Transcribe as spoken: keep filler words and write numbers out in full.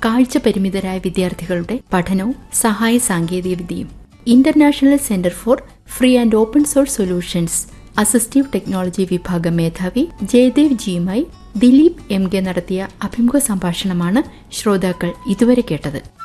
കാഴ്ച പരിമിതരായ വിദ്യാർത്ഥികളുടെ പഠനവും സഹായ സാങ്കേതികവിദ്യയും. International centre for free and open source solutions assistive technology വിഭാഗം മേധാവി ജയദേവ് ജിയുമായി ദിലീപ് എം കെ നടത്തിയ അഭിമുഖ സംഭാഷണമാണ് ശ്രോതാക്കൾ ഇതുവരെ കേട്ടത്.